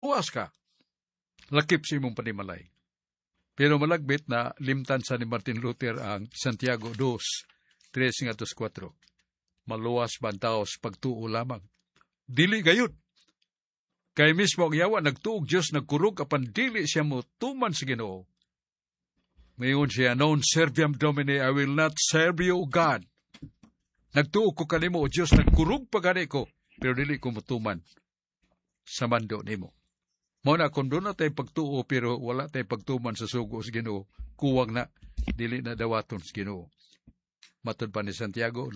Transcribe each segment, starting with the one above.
maluwas ka. Lakip sa imong panimalay. Pero malagbit na limtan sa ni Martin Luther ang Santiago 2:3-4. Maluwas ba ang tao sa pagtuo lamang? Dili gayud. Kay mismo ang yawa nagtuog Diyos nagkurog apan dili siya mo tuman sa Ginoo. Mayon siya, non serviam Domini, I will not serve you, God. Nagtuog ko kanimo, o Diyos, nagkurog pagani ko, pero dili ko mutuman sa mando nimo. Muna, kung doon na tayo pagtuo, pero wala tayo pagtuman sa sugo sa Ginoo, kuwag na, dili na dawaton sa Ginoo. Matod pa ni Santiago,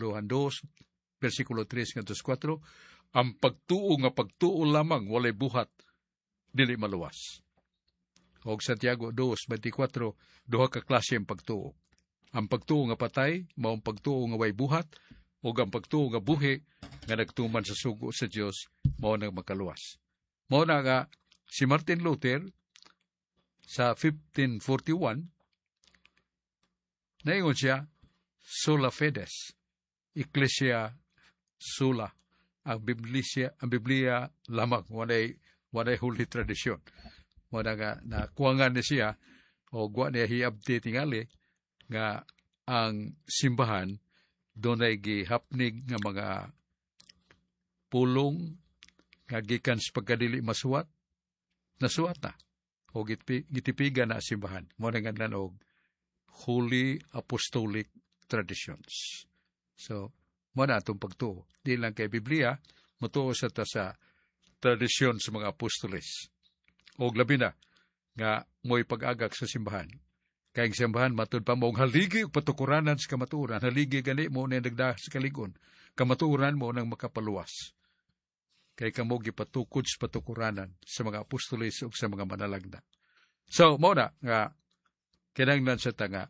2:3-4, ang pagtuo lamang, walay buhat, dili maluwas. O Santiago 2:24, duha ka klase ang pagtuo. Ang pagtuo nga patay, maong pagtuo nga way buhat, o ang pagtuo nga buhi, nga nagtuman sa sugo sa Dios, mao nang makaluwas. Mao na nga, si Martin Luther, sa 1541, naingon siya, sola fides, Ecclesia sola, ang Biblia lamang, walay holy tradition. Muna nga, nakuwangan niya siya, o guwa niya hiabdi tingali, nga ang simbahan, doon ay gihapnig nga mga pulong, nga gikan sa pagkadili masuwat, nasuwat na, o gitipigan na simbahan. Muna nga nanog, Holy Apostolic Traditions. So, muna itong pagtuo. Di lang kay Biblia, matuo sa tradisyon sa mga apostoles. O labi na, nga mo'y pag-agak sa simbahan. Kaya ang simbahan, matod pa mong haligi o patukuranan sa kamatuuran. Haligi gani mo na nagdahas sa kaligon. Kamatuuran mo nang makapaluwas. Kaya kamo gipatukod sa patukuranan sa mga apostoles o sa mga manalagda. So, muna, nga, kinanglan sa tanga,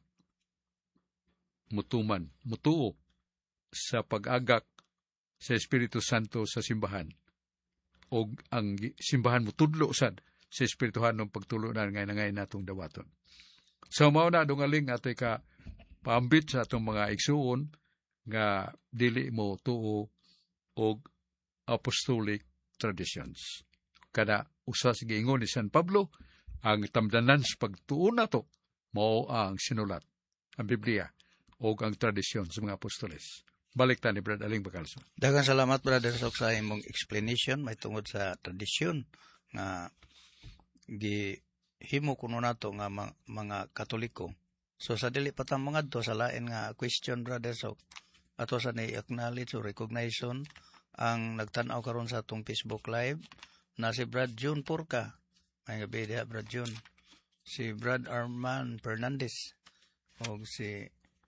mutuo sa pag-agak sa Espiritu Santo sa simbahan. O ang simbahan mo tudlo sad sa Espirituhan ng pagtulunan ngay natong dawaton. So, mauna dungaling ato'y ka paambit sa atong mga igsuon nga dili mo tuo o apostolic traditions. Kada usa sa giingon ni San Pablo, ang tamdanan sa pagtuo nato mao ang sinulat, ang Biblia, o ang tradisyon sa mga apostoles. Balik ta ni Brad Aling Bacalso. Daghang salamat, Brother Sok, sa imong explanation may tungod sa tradisyon nga gihimo kuno nato nga mga Katoliko. So sa dili pa ta mangadto sa lain nga question, Brother Sok, ato sa ni-acknowledge o recognition ang nagtan-aw karon sa atong Facebook Live na si Brad June Porca. May gabi diha, Brad June. Si Brad Arman Fernandez o si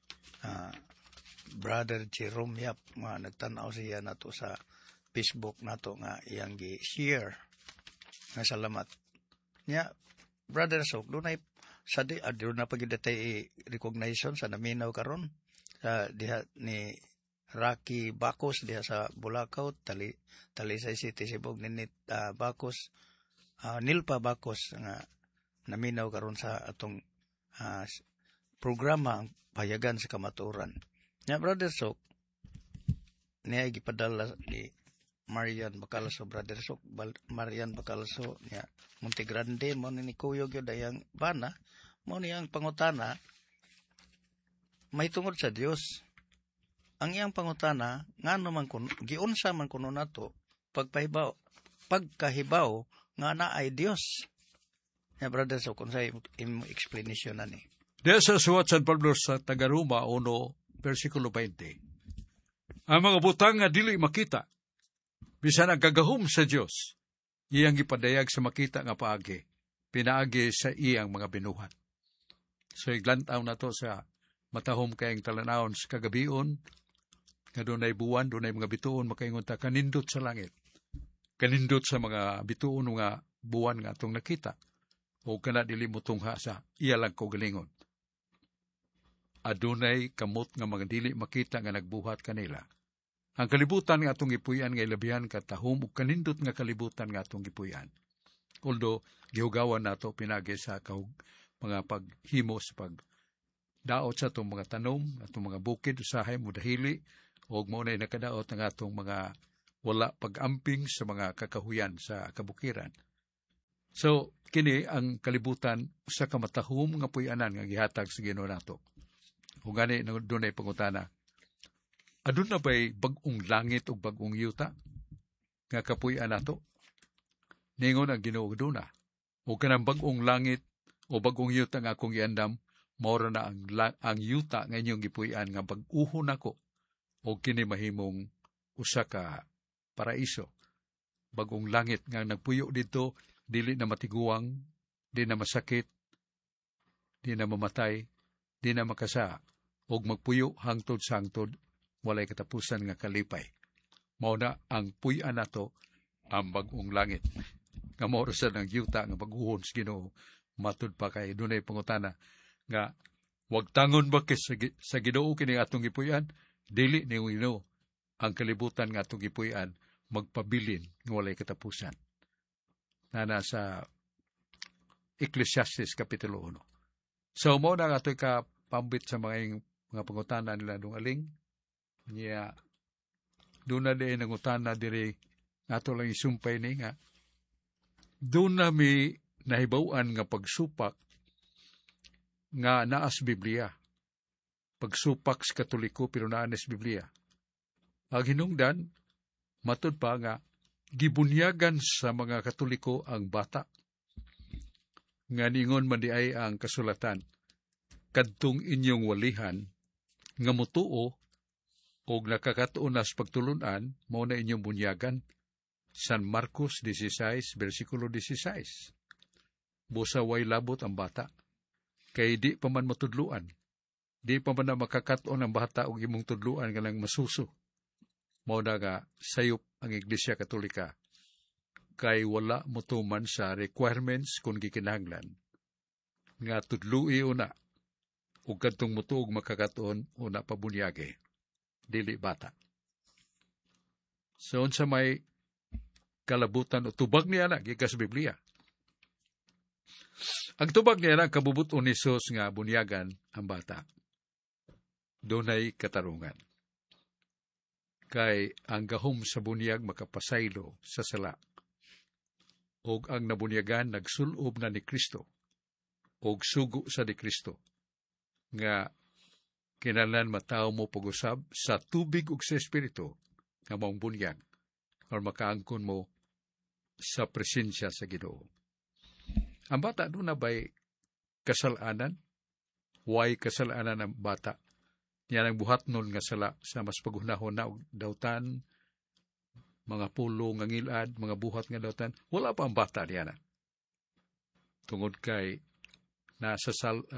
Brother Jerome Yap nga nagtan-aw siya nato sa Facebook nato nga iyang gi-share. Nga salamat. Nya, Brother Sok, doon ay doon na pagidatay recognition sa naminaw karon sa diha ni Rocky Bacos diha sa Bulacau, Talisay City, Sibog, Ninit Bacos, Nilpa Bacos nga naminaw karon sa atong programa ang payagan sa kamatuoran. Nya, Brother Sok, niya gipadala ni Marian Bacalso, Brother Sok, Marian Bacalso, niya Monte Grande, mo ni Kuyog yun dayang bana, mo niyang pangutana, may tungod sa Dios. Ang iyang pangutana, nga naman giunsa man kuno nato, pagkahibaw, nga na ay Dios. Niya, Brother Sok, kung sa explanation na ni. Diya sa suwat San Pablo sa Tagaruma 1, versikulo 20. Ang mga butang nga dili makita, bisan ang kagahom sa Dios, iyang ipadayag sa makita nga paagi, pinaagi sa iyang mga binuhat. So iglantaw na to sa matahom kayong talanawon sa kagabion, nga doon ay buwan, doon ay mga bituon, makaingon ta, kanindot sa langit. Kanindot sa mga bituon nga buwan nga itong nakita, o kana dili mo tungha sa iya lang ko galingon. Adunay kamot nga mga dili makita nga nagbuhat kanila. Ang kalibutan nga atong gipuy-an nga ilabihan katahom ug kanindot nga kalibutan nga atong gipuy-an. Although gihugawan nato pinagi sa mga paghimo sa pagdaot sa atong mga tanom, atong mga bukid usahay mo dahili ug mo nay nakadaot ang atong mga wala pag-amping sa mga kakahuyan sa kabukiran. So, kini ang kalibutan sa kamatahom nga puy-anan nga gihatag sa Ginoo nato. Ug gani dunay pangutana. Adun na ba'y bag-ong langit o bag-ong yuta nga kapuy-an nato? Ningon ang Ginoo duna. O kanang bag-ong langit o bag-ong yuta nga akong giandam, maura na ang yuta nga inyong gipuy-an nga pag-uhon ako o kini mahimong usa ka paraiso. Bag-ong langit nga nagpuyo dito, dili na matiguang, di na masakit, di na mamatay, di na makasa, og magpuyo hangtod sa hangtod, walay katapusan nga kalipay. Mao na ang puy-an nato ang bag-ong langit. Nga mao sa ng yuta nga pag-uhon sa Ginoo, matud pa kay dunay pangutana nga wag tangon ba sa Ginoo kini atong gipuy-an, dili ni Ginoo ang kalibutan nga atong gipuy-an magpabilin nga walay katapusan. Na sa Ecclesiastes Kapitulo 1. So, mo na ito'y kapambit sa mga pangutana nila nung aling. Niya, doon na din ang utana diri, ato lang isumpay ni nga. Doon na may nahibawaan nga pagsupak nga naas Biblia. Pagsupak sa Katoliko pero naanes Biblia. Ang hinungdan, matud pa nga, gibunyagan sa mga Katoliko ang bata. Nga ningon man di ay ang kasulatan, kadtong inyong walihan, nga mutuo, o nakakatuon nas pagtulunan, mao na inyong bunyagan. San Marcos 16, versikulo 16. Busa way labot ang bata, kay di pa man matudluan. Di pa man na makakatuon ang bata o imong tudluan nga lang masuso. Mao na nga sayop ang Iglesia Katolika kay wala motuman sa requirements kung gikinahanglan nga tudlui una ug kadtong mutuog makakatuon una pabunyage dili bata. So unsa may kalabutan o tubag niya na gikas Biblia. Ang tubag niya na kabubuton ni Jesus nga bunyagan ang bata. Dunay katarungan. Kay ang gahom sa bunyag makapasaylo sa sala. Og ang nabunyagan nagsulob na ni Kristo. Og sugo sa ni Kristo. Nga kinahanglan mataw mo pag-usab sa tubig ug sa espiritu nga maong bunyag or makaangkon mo sa presensya sa Ginoo. Ang bata doon na ba'y kasalanan? Why kasalanan ang bata? Yan ang buhat nun nga sala sa mas paghunahon na dautan, mga pulo nga ngilad, mga buhat nga dautan. Wala pa ang bata niya na. Tungod kay nasa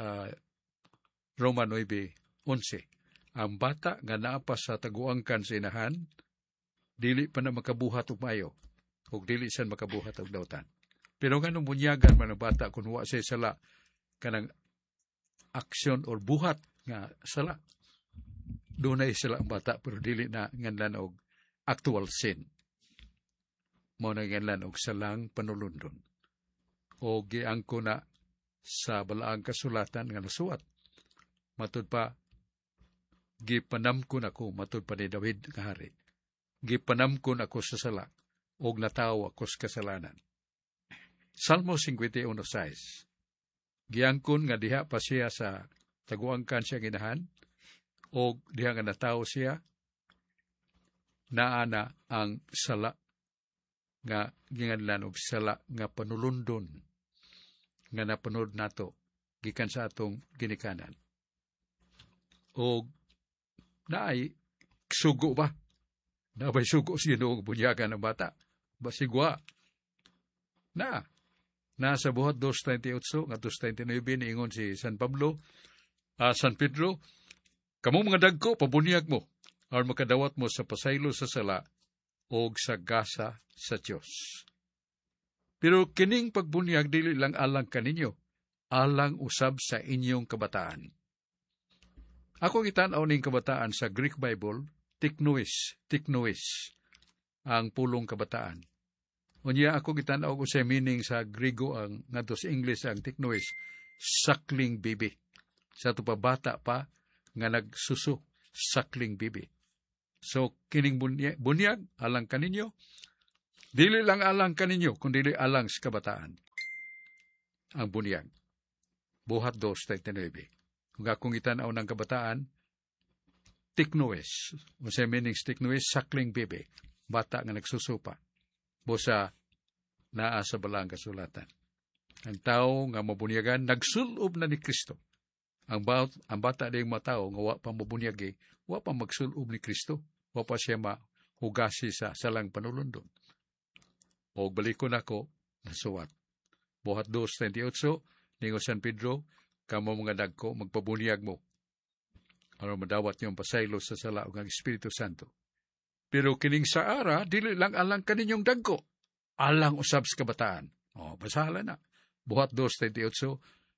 Roma 9:11. Ang bata nga naapa sa taguangkan sa inahan, dili pa na makabuhat og mayo, ug dili siya makabuhat og dautan. Pero nga nung bunyagan man ang bata kung wa siya sala, kanang aksyon or buhat nga sala, doon na sila ang bata, pero dili na nganlan og actual sin. Mao na nganlan og salang panulundon. O giangko na sa balaang kasulatan nga nasuwat. Matud pa, gipanamkon ako, matud pa ni David nga hari. Gipanamkon ako sa sala, og nataw ako sa kasalanan. Salmo 51:6. Giangkon nga diha pa siya sa taguangkan siya ginahan, o diha nga natawo siya, naana ang sala nga ginganlan og sala nga panulundon nga napanood nato gikan sa atong ginikanan. O naay sugo ba? Nabay sugo siya noong bunyagan ng bata. Basigwa. Nasa buhat 2:28 nga 2:29 niingon si San Pedro, kamong mga dagko, pabunyag mo, or makadawat mo sa pasaylo sa sala o sa gasa sa Diyos. Pero kining pagbunyag dili lang alang kaninyo, alang usab sa inyong kabataan. Ako kitanaw ning kabataan sa Greek Bible, tiknois, ang pulong kabataan. Unya ako kitanaw ko sa meaning sa Grigo ang ngadto sa English ang tiknois, suckling baby. Sa ito pa bata pa, nga nagsuso, suckling baby. So, kining bunyag, alang kaninyo, dili lang alang kaninyo, kundi alang sa kabataan. ang bunyag. Buhat 2:39. Kung akong itanaw ng kabataan, tiknoes. Unsay meanings tiknoes? Sakling bebe. Bata nga nagsusupa. Busa naa sa balang kasulatan. Ang tao nga mabunyagan, nagsulob na ni Kristo. Ang bata ding matao nga wa pa mabunyagi, wa pa magsulob ni Kristo. Wa pa siya mahugasi sa salang panulundon. O balikon ako, nasuwat. Buhat 2:28, ningo San Pedro, kamo mga dagko, magpabunyag mo. Aron madawat niyong pasaylo sa sala ug ang Espiritu Santo. Pero kining sa ara, dili lang alang kaninyong dagko. Alang usab sa kabataan. Basahala na. Buhat 2:28,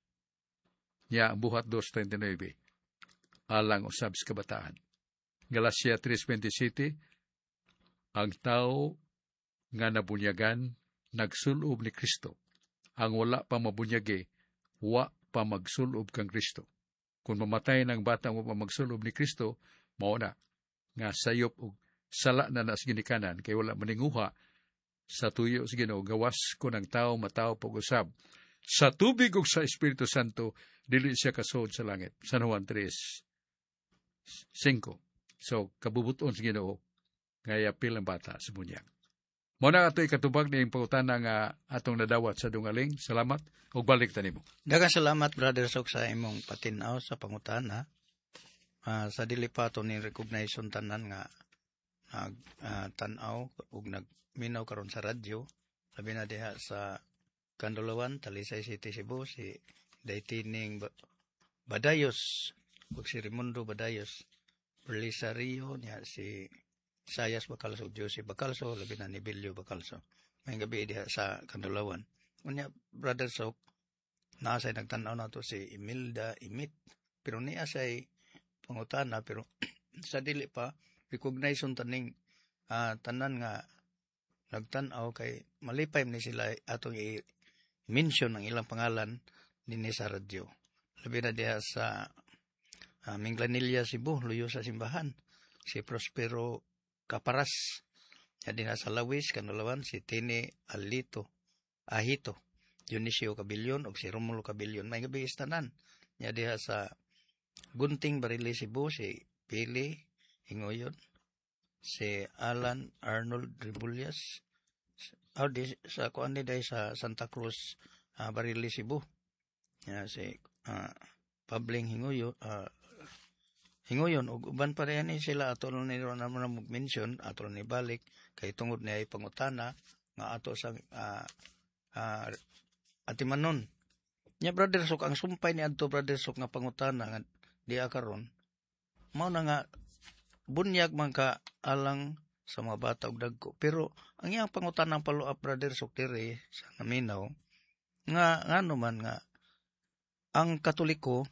buhat 2:29. Alang usab sa kabataan. Galacia 3:27, ang tao nga nabunyagan, nagsulob ni Kristo. Ang wala pa mabunyagi, wa pa magsulob kang Kristo. Kung mamatay ng batang wa pa magsulob ni Kristo, mao na nga sayop og sala na nas ginikanan kay wala maninguha sa tuyo sa Ginoo. Gawas ko ng tao mataw pag-usab sa tubig ug sa Espiritu Santo, dili siya kasod sa langit. San Juan 3:5. So kabubuton sa Ginoo nga yapil ang bata sa bunyag. Muna ato'y katubag na yung pangutana nga atong nadawat sa dungaling. Salamat ug balik tanimo. Daghang salamat, Brother Sok, sa imong patinaw sa pangutana. Sa dili pa ito ni recognition tanan nga tanaw ug nagminaw karon sa radyo. Labi na diha sa Kandulawan, Talisay City, Cebu, si Daytining Badayos ug si Raimundo Badayos. Belisario niya si Sayas Bacalso, Jose Bacalso, labi na ni Bilyo Bacalso. May gabi diha sa Kandulawan. Unya, Brother Sok, naasay nagtanaw na to si Imelda Imit. Pero niya say pangutana, pero sa dili pa, recognition taning tanan nga nagtanaw kay malipay ni sila atong i-mention ang ilang pangalan dinhi sa radyo. Labi na diha sa Minglanilla, Cebu, luyo sa simbahan. Si Prospero Caparas, din sa Lawis, Kandulawan, si Tini Ahito, Dionisio Cabillon, o si Romulo Cabillon. May gabi istanan. Diha sa Gunting, Barili, Cebu, si Pili Hingoyon, si Alan Arnold Ribullas, sa kuan ni day sa Santa Cruz, Barili, Cebu. Si Pabling Hingoyon, ug uban pa rin sila atol ni ron naman mag-mention, atol ni balik, kay tungod niya pangutana, nga ato sa Atimanon. Nya, Brother Sok, ang sumpay ni adto, Brother Sok, nga pangutana, nga diya karon, mao na nga, bunyag man ka alang sa mga bata ug dagko. Pero, ang iyang pangutanang follow-up, Brother Sok, tiri, sa naminaw, nga naman nga, ang Katoliko,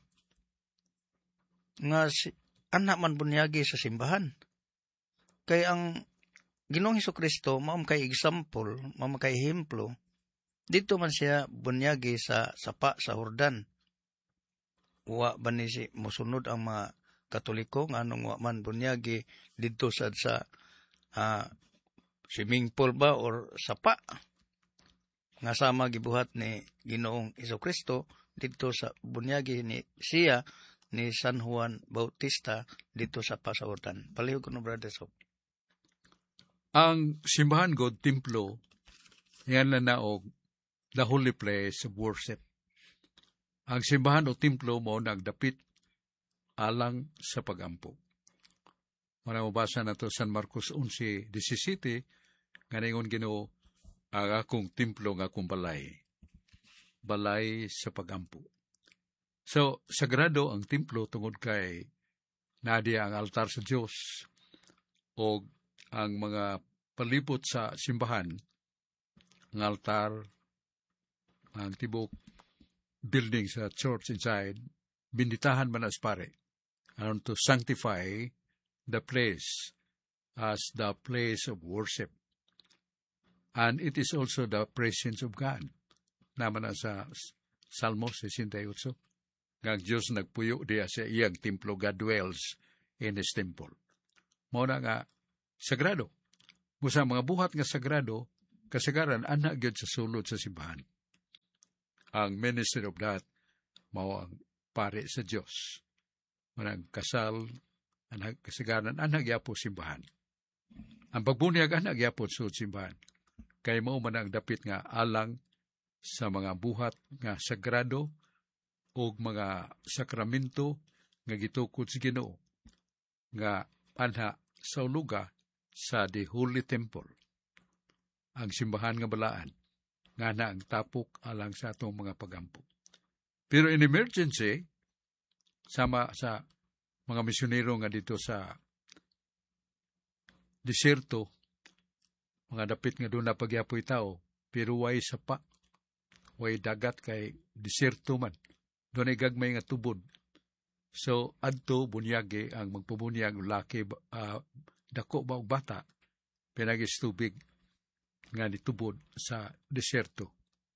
nga anak man bunyagi sa simbahan. Kay ang Ginoong Hesukristo, maam kay example, maam kay hemplo, dito man siya bunyagi sa sapa sa Jordan. Wa ba ni si musunod ang mga Katoliko, nga anong wa man bunyagi dito sa swimming pool ba or sapa. Nga sama gibuhat ni Ginoong Hesukristo, dito sa bunyagi ni siya, ni San Juan Bautista dito sa Pasautan. Palihog ko no, Brother Sok. Ang simbahan God, templo, yan na naog the holy place of worship. Ang simbahan o templo mo nagdapit alang sa pagampo. Muna mabasa na to San Marcos 11:17, nganingon Ginoo, ang akong templo nga akong balay. Balay sa pagampo. So, sagrado ang templo tungod kay nadia ang altar sa Diyos o ang mga palibot sa simbahan, ang altar, ang tibok building sa church inside, binditahan man as pare, aron to sanctify the place as the place of worship. And it is also the presence of God. Naman na sa Salmo 68. Ang Diyos nagpuyo diya sa iyang templo, God dwells in His temple. Mao na nga, sagrado. Busa mga buhat nga sagrado, kasagaran, anak gyud sa sulod sa simbahan. Ang ministry of that, mao ang pare sa Dios. Manang kasal, anak kasagaran, anak yapo simbahan. Ang pagbunyag, anak yapo sa simbahan. Kay mao man ang dapit nga alang sa mga buhat nga sagrado o mga sakramento nga gitukod sa Ginoo nga anha sa uluga sa the Holy Temple. Ang simbahan nga balaan nga na ang tapok alang sa atong mga pagampo. Pero in emergency, sama sa mga misyonero nga dito sa desierto, mga dapit nga doon na pagyapoy tao, pero way sapa, way dagat kay desierto man. Doon ay gagmay nga tubod. So, adto bunyagi ang magpubunyag laki, dako ba o bata, pinagis tubig nga nitubod sa desierto.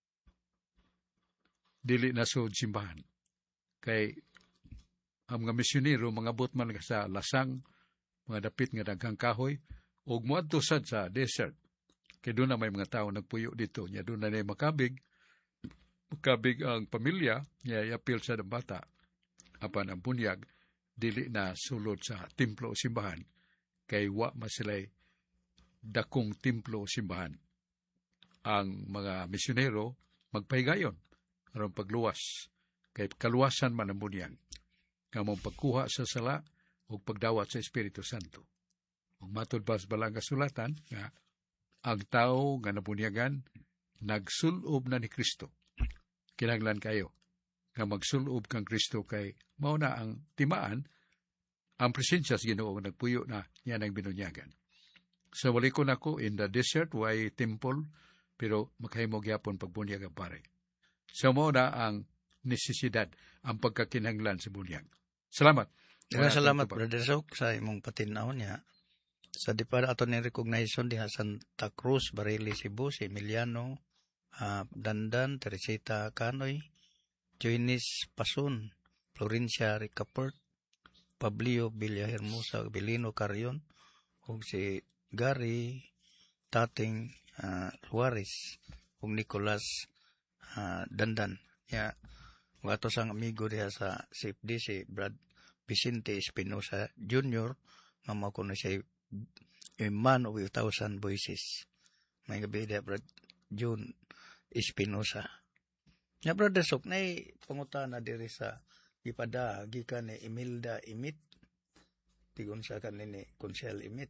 Dili na sa simbahan. Kay ang mga misyonero, mga botman sa lasang, mga dapit nga daghang kahoy, o muadto sad sa desert. Kay doon na may mga tao nagpuyo dito. Nya doon na makabig ang pamilya, niya iapil sa bata. Apan ang bunyag, dili na sulod sa templo o simbahan. Kay wa masilay dakong templo o simbahan. Ang mga misyonero magpahigayon aron pagluwas. Kay kaluwasan man ang bunyag. Nga mong pagkuha sa sala o pagdawat sa Espiritu Santo. Kung matod pa sa balang kasulatan, nga ang tao nga nabunyagan, nagsulob na ni Kristo. Kinahanglan kayo nga magsulob kang Kristo kay mao na ang timaan, ang presensya sa Ginoo nagpuyo na niya nang binunyagan. Sa walikon ako, in the desert, way temple, pero makahimog yapon pagbunyag ang pare. So mao na ang necesidad, ang pagkakinahanglan sa bunyag. Salamat. Salamat, Brother Sok, sa imong patinaw niya. Sa di pa ato ni recognition diha Santa Cruz, Barili, Cebu, si Emiliano, Dandan, Teresita Canoy, Joynis Pasun, Florencia Ricaport, Pablio Villahermosa, Belino Carrion, ug si Gary Tating Juarez, ug Nicolas Dandan. Ya, wato sang amigo diha sa CFD si Brad Vicente Espinosa Jr. nga mao kuno siya a man of 1,000 voices. May gabi diha Brad June Espinosa. Nga Brother Sok, nay pangutana diri sa gipada gikan ni Imelda Imit, tigon sa kanini Konsel Imit.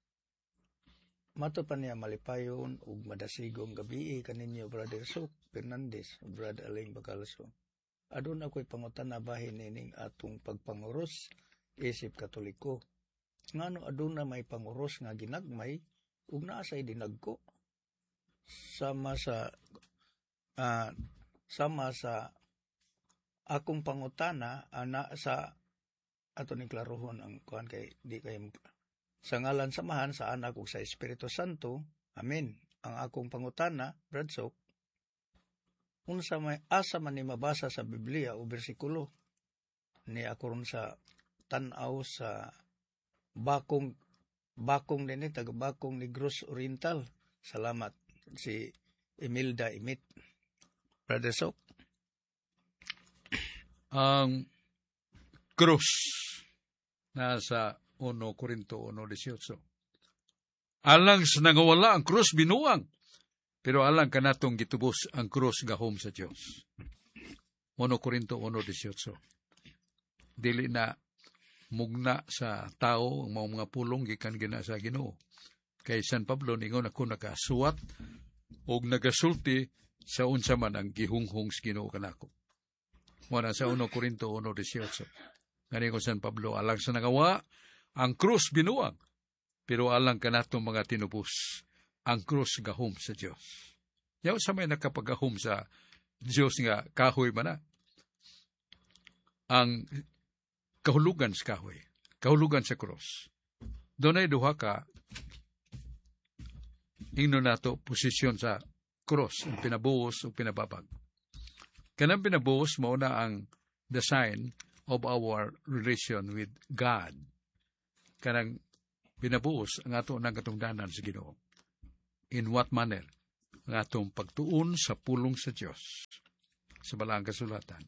Mato pa niya malipayon ug madasigong gabi kaninyo Brother Sok Fernandez, Brother Aling Bacalso. Adun ako'y pangutana bahin nining atong pagpanguros isip Katoliko. Ngano aduna may panguros nga ginagmay ug naa say dinagko. Sama sa akong pangutana ana sa ato ni klarohon ang kuan kay di kay sa ngalan samahan sa anak ug sa Espiritu Santo. Amen. Ang akong pangutana, Brad Sok, unsa may asa man ni mabasa sa Biblia o bersikulo ni ako ron sa tan-aw sa bakong din taga-bakong Negros Oriental. Salamat si Imelda Imit. Brother Sok. Ang krus nasa 1 Corinto 1:18. Alang sa nangawala ang krus binuang, pero alang kanatong gitubos ang krus gahom sa Dios. 1 Corinto 1:18. Dili na mugna sa tao ang mga pulong gikan gina sa Ginoo. Kay San Pablo ningon ako nakasuwat og nagasulti sa unsa man ang gihunghong sa Ginoo kanako. Muna sa 1 Corinto 1:18. Ngani ko San Pablo, alang sa nagawa ang krus binuang, pero alang kanatong mga tinubos ang krus gahom sa Dios. Yaw sa may nakapagahom sa Dios nga kahoy man na. Ang kahulugan sa kahoy, kahulugan sa krus. Doon ay duha ka ingno nato posisyon sa krus, ang pinabuhos o pinababag. Kanang pinabuhos mo na ang the sign of our relation with God. Kanang pinabuhos ang ato ng katungdanan sa Ginoo. In what manner? Ang atong pagtuon sa pulong sa Dios. sa balaang kasulatan.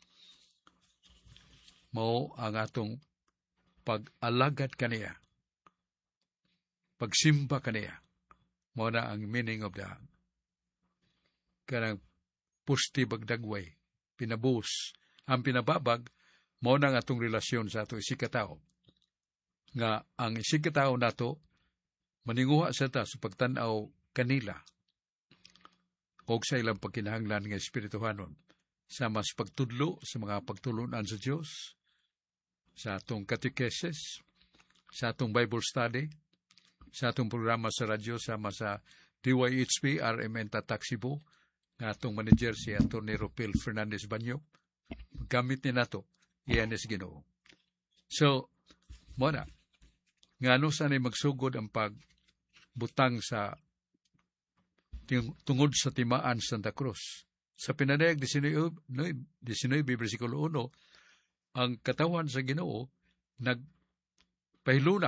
Mao ang atong pag-alagad kaniya, pagsimba kaniya. Mao na ang meaning of the kanang pusti bagdagway, pinabus. Ang pinababag, mao na ang atong relasyon sa ato isikatao. Nga ang isikatao nato, maninguha sa ta sa pagtanaw kanila o sa ilang pagkinahanglan ng espirituhanon sa mas pagtudlo sa mga pagtulunan sa Diyos, sa atong catechesis, sa atong Bible study, sa atong programa sa radyo sama sa DYHP, RMN Tatak Cebu, na atong manager si Atty. Ropel Fernandez Banyo. Gamit ni nato, iyan is Ginoo. So, muna, nga ano sanay magsugod ang pagbutang sa tungod sa timaan Santa Cruz. Sa pinadayag 19, versikulo 1, ang katawan sa Ginoo nagpahiluna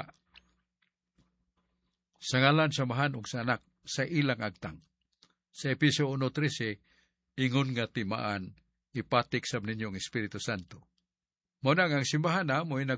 sa ngalan sa Amahan ug sa Anak sa ilang agtang. Sa Efesio 1:13, ingon nga timaan ipatik sa ninyong Espiritu Santo. Muna ang simbahan na mo'y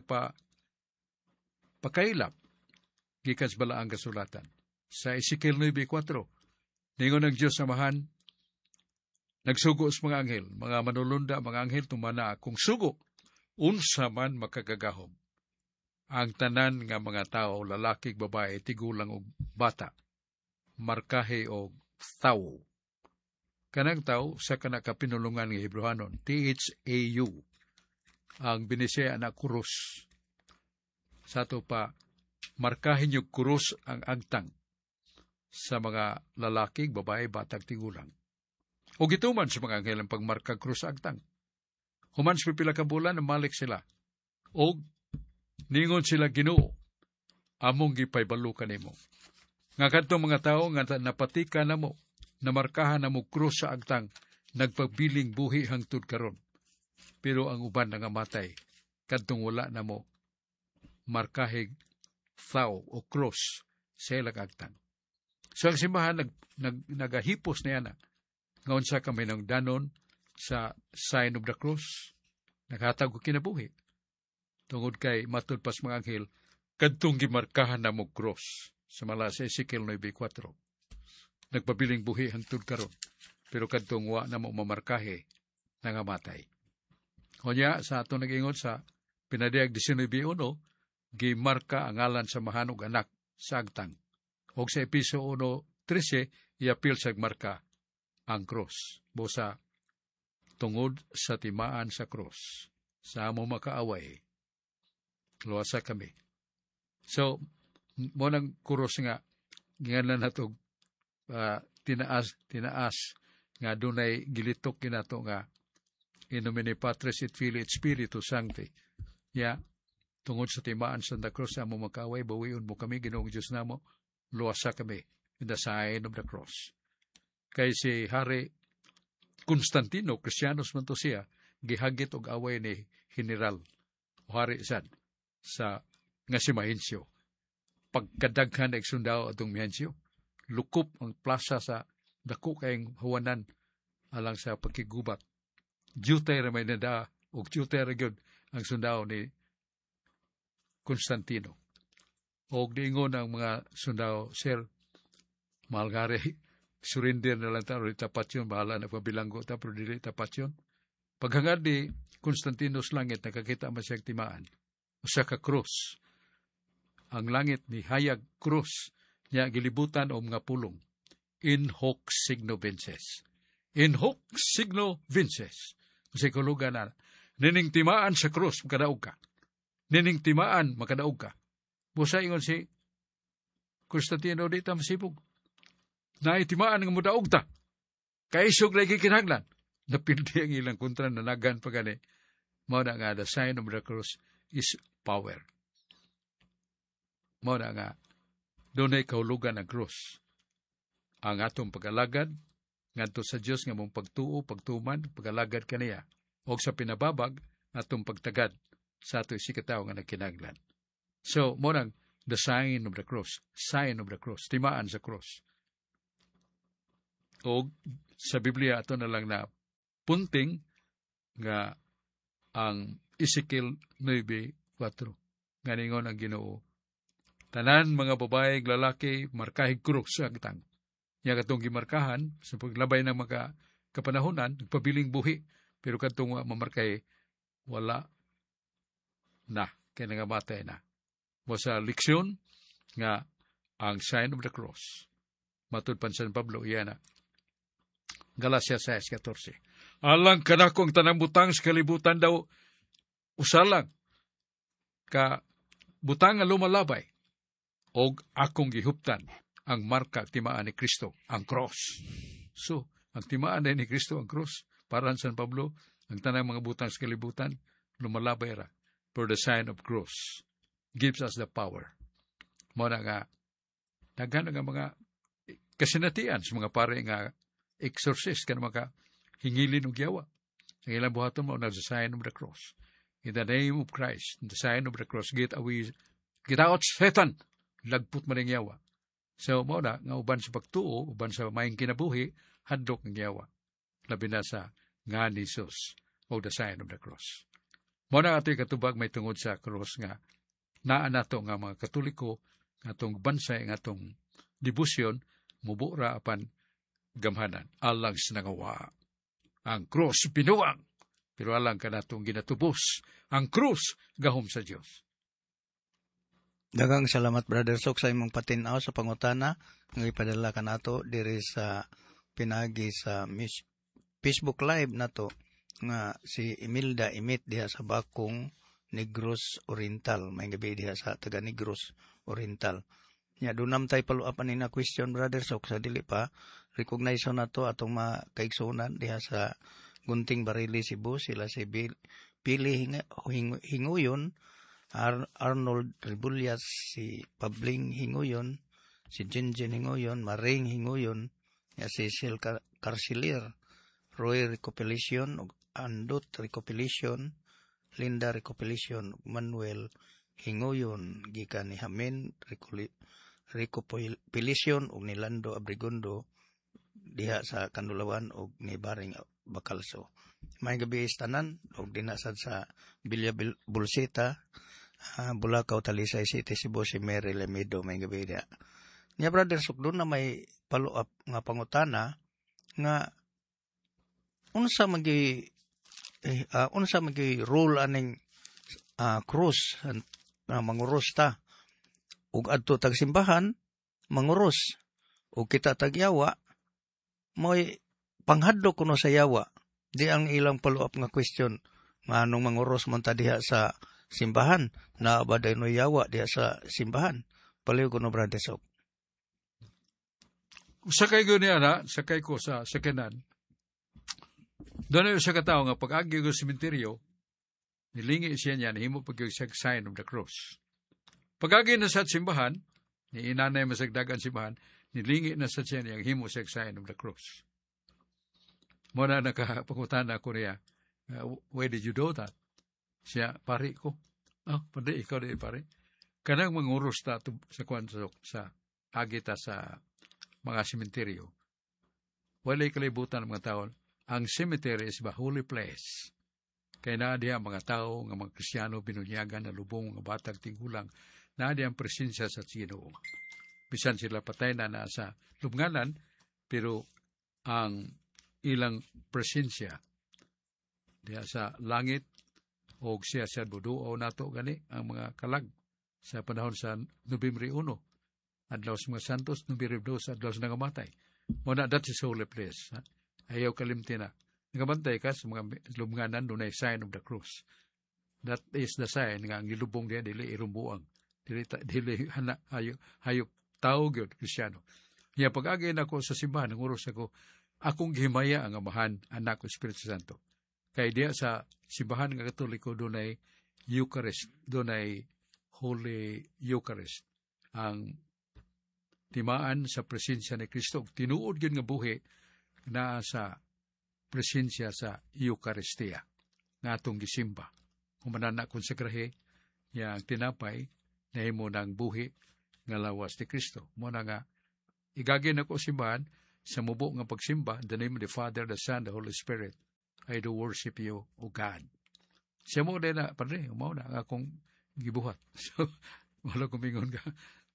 pakailap gikan sa balaang kasulatan. Sa Ezekiel 9:4, ningon ng Diyos Amahan, nagsugo sa mga anghel, mga manulunda, mga anghel, tumana akong sugo, unsa man makagagahom. Ang tanan nga mga tao, lalaki, babae, tigulang o bata, markahe o tao. Kanang tao sa kanakapinulungan ng Hebrewanon, THAU, ang binisaya na kurus. Sa ito pa, markahin yung kurus ang agtang sa mga lalaki, babae, batang, tigulang. O gituman sa mga anghel ang pagmarka krus agtang. Human sa pipila ka bulan, malik sila. O ningon sila Ginoo, among gipaybalo kanimo. Nga kadtong mga tao nga napatika namo, namarkahan namo krus sa agtang, nagpabiling buhi hangtod karon. Pero ang uban nga matay, kadtong wala namo markahig tao o krus sa ilang agtang. So ang simbahan nagahipos na yan nga unsa kami ng danon sa sign of the cross, naghatag ko kinabuhi. Tungod kay matud pas mga anghel, kadtong gimarkahan na mo cross sa mala sa Ezekiel 9:4. Nagpabiling buhi hangtod karon, pero kadtong wa na mo mamarkahe nangamatay. Kunya sa ato nag-ingon sa pinadayag 19:1, gimarka ang ngalan sa Amahan ug Anak sa agtang. O sa Efesio 1:13, iapil sa marka ang cross. Busa, tungod sa timaan sa cross, sa amo makaaway, luwasa kami. So, mo nang kuros nga, gingalan na ito, tinaas, nga dunay gilitok kinato nga, in nomine Patris et Filii et Spiritus Sancti. Tungod sa timaan sa Santa Cruz, sa amo makaaway, bawiun mo kami, Ginoong Diyos namo, luwasa kami in the sign of the cross. Kay si Hari Constantino, Kristiyanos man to siya, gihagit og away ni General o Hari Sad sa nga si Mahencio. Pagkadaghan na iksundao atong Mahencio, lukop ang plaza sa dako kayong huwanan alang sa pagkigubat. Jutay ramay nada o jutay ragyod ang sundao ni Constantino. O diingon ang mga sundao, Sir, mahal nga rin, surrender na lang tayo, tapat yun, bahala na pabilanggo tayo, pero dili tapat yun. Paghangad ni Constantinos langit, nakakita man siyang timaan, usa ka krus. Ang langit ni hayag krus, niya gilibutan o mga pulong. In hoc signo vinces. In hoc signo vinces. Kasi kulugan na, nining timaan sa krus, makadaog ka. Nining timaan, makadaog ka. Busa ingon si Constantino di ta masibog. Naitimaan ng mudaog ta. Kaisog lagi kinahanglan. Napildi ang ilang kontra na nagan pa gani. Mao na nga, the sign of the cross is power. Mao na nga, doon ay kahulugan ang cross. Ang atong pag-alagad, ngadto sa Dios nga mong pagtuo, pagtuman, pag-alagad kaniya. O sa pinababag, atong pagtagad sa ato isikataw nga nagkinahanglan. So, mo nang the sign of the cross, timaan sa cross. O sa Biblia, ito na lang na punting nga ang Ezekiel 9:4 nga ningon ang Ginoo, tanan mga babae lalaki markahig krus ang tang. Nya katong gimarkahan sa paglabay ng mga kapanahunan nagpabiling buhi, pero katong mamarkay wala na kay nangamatay na. Mo sa leksyon nga ang sign of the cross. Matud pan San Pablo iyana. Galacia 6:14. Alang kanako ang tanang butang sa kalibutan daw usalang ka butang nga lumalabay og akong gihuptan ang marka timaan ni Kristo, ang cross. So, ang timaan ni Kristo ang cross, para San Pablo, ang tanang mga butang sa kalibutan, lumalabay ra. For the sign of cross gives us the power. Muna nga, daghan nga mga kasinatian sa mga pare nga exorcist, kan mga hingilin og yawa. Ang ilang buhaton mo na the sign of the cross. In the name of Christ, in the sign of the cross, get out Satan, lagput man ang yawa. So, mo na, nga uban sa pagtuo, uban sa mayang kinabuhi, hadlok ng yawa. Labi na sa nga ni Jesus o the sign of the cross. Mo na ito'y katubag may tungod sa cross nga naan nato nga mga Katoliko, nga itong bansay, nga itong debusyon, mubura apan gamhanan. Alang sinangawa. Ang cross binuang, pero alang ka natong ginatubos. Ang cross gahom sa Diyos. Daghang salamat Brother Sok sa imong patinaw sa pangutana nga ipadala ka nato diri sa pinagi sa Facebook Live nato nga si Imelda Imit diha sa Bakong Negros Oriental. May gabi diha sa taga Negros Oriental. Nya dunam tay follow-up ani na question Brother Sok sa dili pa recognize nato atong makaigsunan diha sa Gunting Barili Cebu, sila si Pili Hinguyon, Arnold Rebullias, si Pabling Hinguyon, si Jinjin Hinguyon, Maring Hinguyon, si Cecil Carcelier, Roy Recopilation, Andot Recopilation, Linda Recopilation, Manuel Hinguyon, gikan ni Hamen Recopilation, ug ni Lando Abrigondo, diha sa Kanulawan, ug ni Baring Bacalso. May gabi tanan, ug dinasad sa Villa Bulsita, Bulacau, Talisay City, Cebu, si Mary Lemido, may gabi dia. Nya Brother Sok, doon na may follow-up nga pangutana nga unsa magi rule aning cross manguros ta ug adto tag simbahan manguros ug kita tag yawa moy panghadlok kuno sa yawa. Di ang ilang follow-up nga question nga anong manguros man ta diha sa simbahan na baday no yawa diha sa simbahan. Paliw kuno Brother Sok. Sakay ko niya na, sakay ko sa sakinan. Doon ay sa katao nga pag-agi ko sa sementeryo, nilingi siya niya, nahimo pag-agi sa sign of the cross. Pag-agi na sa simbahan, ni inanay masagdagan simbahan, nilingi na sa siya niya, himo sa sign of the cross. Muna nakapangutan ako niya, why did you do that? Siya, pari ko. Pwede ikaw din pari. Kanang manguros ta sa kwansok sa agita sa mga sementeryo. Walay kalibutan ng mga tao. Ang cemetery is a holy place. Kaya na diya mga tao, nga mga Kristyano, binunyagan na lubong, mga batag tigulang, na diya ang presensya sa Ginoo. Bisan sila patay na sa lubnganan, pero ang ilang presensya diya sa langit, o siya sa buduo nato gani, ang mga kalag sa panahon sa Nobyembre 1, adlaw sa mga santos, Nobyembre 2, adlaw sa nangamatay. Muna, that's his holy place. Ayaw kalimti na. Nagabantay ka sa mga lubnganan, doon ay sign of the cross. That is the sign nga ang ilubong diya, dili irumbuang. Dili hayop tao gyud Kristiyano. Niya pag-agi na ako sa simbahan, nanguros ako, akong gihimaya ang amahan, anak ko, Espiritu Santo. Kaya diya sa simbahan nga Katoliko, doon ay Eucharist, doon ay Holy Eucharist. Ang timaan sa presensya ni Kristo. Tinuod yun nga buhi na sa presensya sa Eucharistia nga atong gisimba. Humanan na konsekrahe yang tinapay na himo ng buhi nga lawas ni Kristo. Muna nga igagin ako simbahan sa mubo nga pagsimba in the name of the Father, the Son, the Holy Spirit. I do worship you, O God. Siya mo din na, padre, umaw na akong gibuhat. So, wala kumingon ka.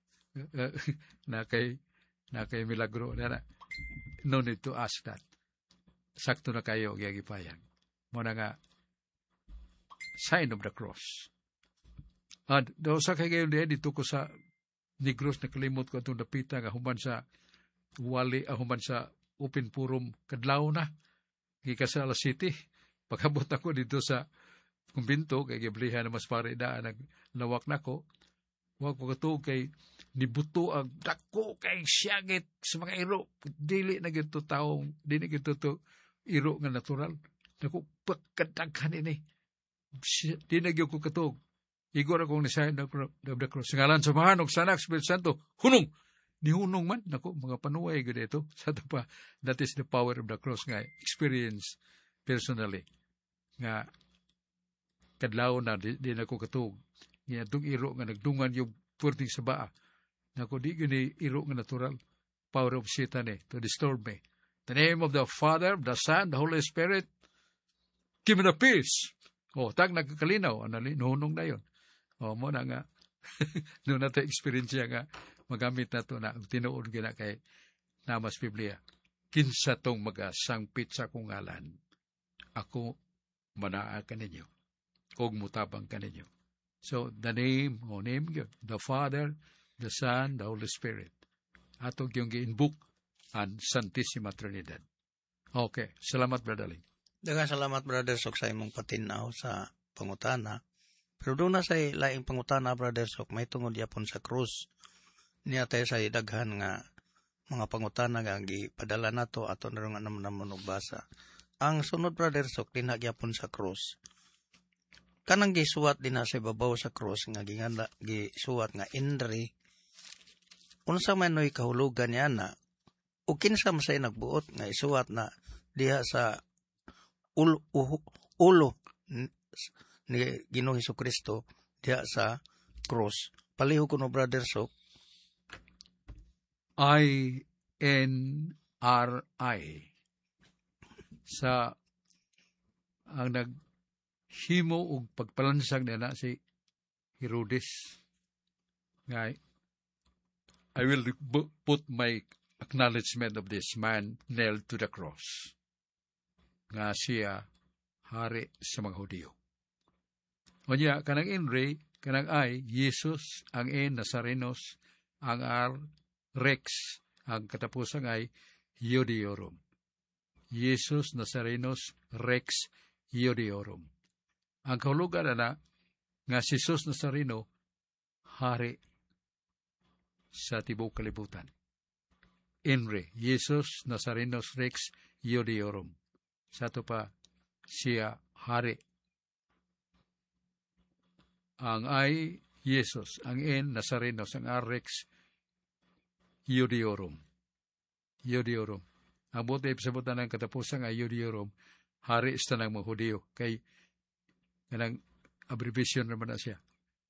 na kay milagro na. No need to ask that. Sakto na kayo, gagipayag. Muna nga, sign of the cross. At daw sa kay ngayon din, dito ko sa Negros, nakalimot ko itong napita nga human sa wali, human sa open forum, kadlaw na. Gika sa Alas City. Pagkabot ako dito sa kumbinto, kay giblihan na mas pare na, naglawak na ko. Huwag ko katog kay nibuto ang dako kay siyagit sa mga iro. Dili na gito taong, dili na gito to iro nga natural. Naku, pagkadaghan ini. Di na gito ko katog. Igor akong nisahin of the cross. Singalan sa mahanog, sa anak, Espiritu Santo, hunong! Ni hunong man. Naku, mga panuway ko dito. Sa ito pa, that is the power of the cross nga experience personally. Nga, kadlaw na, di na ko katog. Nga itong iro nga nagdungan yung purting sa baa. Naku, di gini iro nga natural. Power of Satan to disturb me. The name of the Father, the Son, the Holy Spirit, give me the peace. Tag nagkakalinaw. Nuhunong na yun. Mo na nga. Noon na ito experience nga magamit na ito na tinuod gina kay Namas Biblia. Kinsa tong magasangpit sa kong ngalan. Ako manaa ka ninyo. Kog mutabang ka ninyo. So, the name yun. The Father, the Son, the Holy Spirit. Atog yung gi-inbook ang Santissima Trinidad. Okay. Salamat, Brother Lee. Daghang salamat, Brother Sok, sa imong patinaw sa pangutana. Pero doon na sa laing pangutana, Brother Sok, may tungod yapon sa krus. Niya tayo sa daghan nga mga pangutana nga gipadala nato ato na nga naman basa. Ang sunod, Brother Sok, dinagyapon sa krus. Kanang gisuwat din na sa babaw sa krus nga gisuwat nga inri. Unsa man noy kahulugan niya na o kinsa man say nagbuot nga isuwat na diha sa ulo ni Ginoong Hesukristo diha sa cross. Palihog ko no, Brother Sok. INRI sa ang naghimo og pagpalansang na si Herodes. Ngay, I will put my acknowledgement of this man nailed to the cross. Nga siya hari sa mga Hudiyo. O niya, kanang inri, kanang ay, Jesus, ang en, Nazarenos, ang ar, Rex, ang katapusang ay, Iudiorum. Jesus, Nazarenos, Rex, Iudiorum. Ang kahulugan na nga si Jesus Nazareno, hari sa tibok kalibutan. Inri, Jesus, Nazarenos, Rex, Iudiorum. Sa ito pa, siya hari. Ang ay, Jesus, ang en, Nazarenos, ang Rex, Iudiorum. Iudiorum. Ang buti sabutan ng katapusan ay Iudiorum, hari sa ng mga Hudiyo. Kay, kanang abbreviation naman na siya.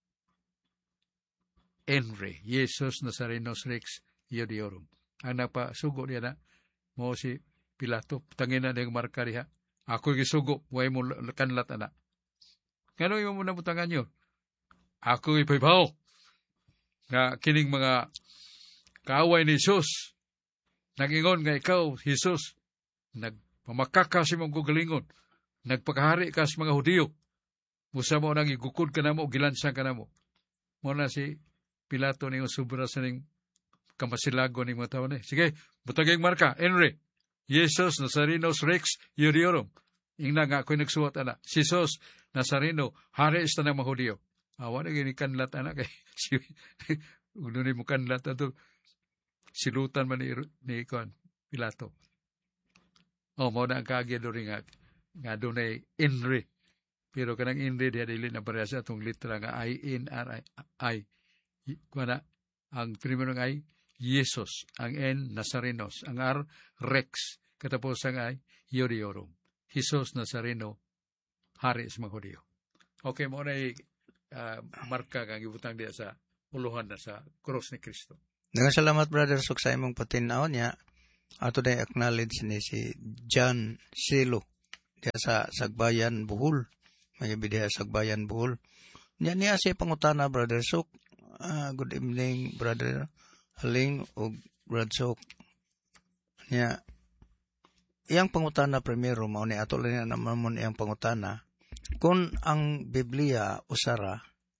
Enre, Jesus, Nazarenos, Rex, Iudiorum. Ang napasugo niya na, mo si Pilato, tangin na ng marka diha. Ako gisugo, way mo kanlat ana. Kano yung muna butangan nyo? Ako ipaibaw. Nga kining mga kaaway ni Jesus. Nagingon nga ikaw, Jesus, nagpamakaka si mong gugalingon. Nagpakahari ka sa mga Hudiyo. Musa mo nang igukod ka na mo, gilansang ka na mo. Muna si Pilato na yung subra sa ning kamasilago ng mga tao na. Sige, butaging marka, Enre. Jesus, Nazarenos, Rex, Iudiorum. Ingna nga ako'y nagsuwat, ana. Jesus, Nazareno, hari ista ng mga Hudiyo. Awa na ginikanlat, ana. Kay, ununin mo kanlat na ito. Silutan man ni Pilato. Mo na ang kagyan doon nga doon ay Enre. Pero kanang Enre, diya dili na pareha sa itong litra nga I-N-R-I. Kuna, ang primero nga ay Jesus, ang N, Nazarenos, ang R, Rex, katapos ang I, Iudiorum. Jesus, Nazareno, hari sa mga Hudiyo. Okay, mo na marka kang ibutang diya sa uluhan na sa cross ni Kristo. Salamat, Brother Sok, sa imong patinaw niya. Ato na acknowledge ni si John Silo diya sa Sagbayan, Bohol. May gabi diya sa Sagbayan, Bohol. Niya siya pangutana, Brother Sok. Good evening, Brother Haling o Brad Sok. Niya, iyang pangutana primero, mauni ato lang naman iyang pangutana. Kung ang Biblia usara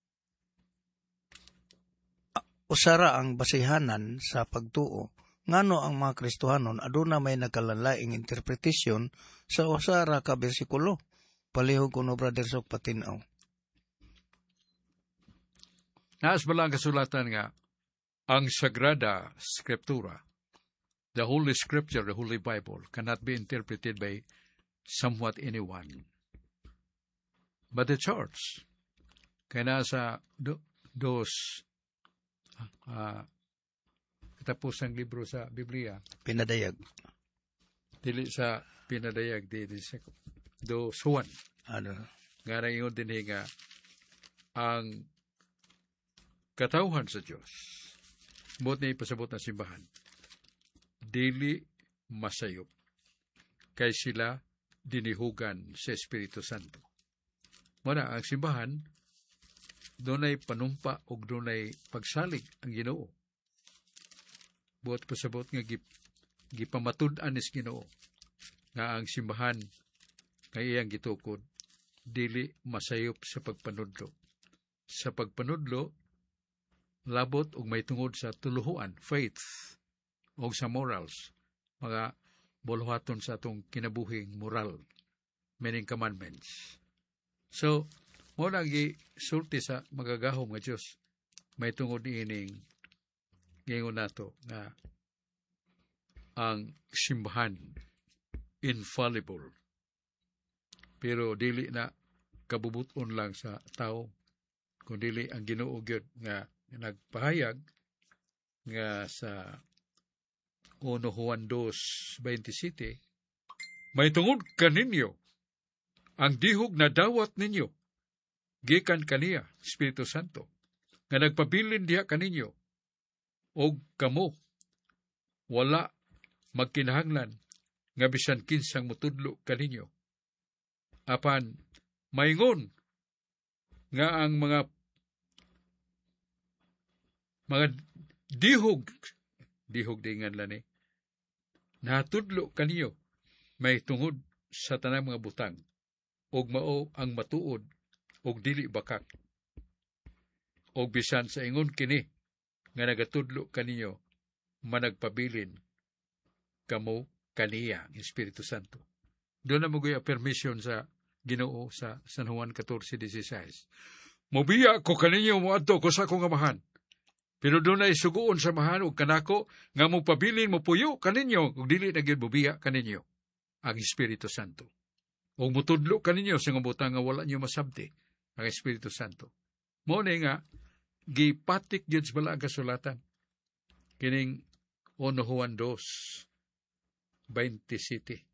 ang basihanan sa pagtuo, ngano ang mga Kristohanon aduna may nagkalalaing interpretasyon sa usara ka bersikulo. Palihog kuno, Brother Sok, patinaw. Naas ba lang kasulatan nga, ang Sagrada Scriptura, the Holy Scripture, the Holy Bible, cannot be interpreted by somewhat anyone. But the church, kaya nasa katapusang libro sa Biblia, Pinadayag. Dili sa pinadayag, dili sa Juan. Nga na yun din nga, ang katauhan sa Diyos, buot na ipasabot na simbahan, dili masayop, kay sila dinihugan sa Espiritu Santo. Muna, ang simbahan, doon ay panumpa o doon ay pagsalig ang Ginoo. Buot pasabot nga gipamatud-an is Ginoo, nga ang simbahan, nga iyang gitukod, dili masayop sa pagpanudlo. Sa pagpanudlo, labot og may tungod sa tuluhuan, faith, o sa morals, mga buluhaton sa atong kinabuhing moral, meaning commandments. So, mo nagi sulti sa magagahom nga Diyos, may tungod ining ngayon nato nga ang simbahan infallible, pero dili na kabubuton lang sa tao, kundi ang Ginoo gyud nga nagpahayag nga sa 1 Juan 2:27, may tungod kaninyo ang dihog na dawat ninyo gikan kaniya Espiritu Santo nga nagpabilin diha kaninyo, og kamo wala magkinahanglan nga bisan kinsang mutudlo kaninyo, apan maingon nga ang mga dihog dingan lani, natudlo kaniyo may tungod sa tanang mga butang, og mao ang matuod, og dili bakak. Og bisan sa ingon kini, nga nagatudlo kaninyo, managpabilin kamo kaniya, Espiritu Santo. Doon na maguya permission sa Ginoo sa San Juan 14:16. Mobiya ko kaninyo moadto ko sa akong amahan. Pero doon ay suguon sa mahan o kanako, nga mo pabilin mo puyo kaninyo, kung dili na gyud bubiya kaninyo, ang Espiritu Santo. O mutudlo kaninyo sa ngabutang nga wala nyo masabti, ang Espiritu Santo. Mo na nga, gipatik gyud sa bala ang kasulatan. Kining 1 Juan 2:27.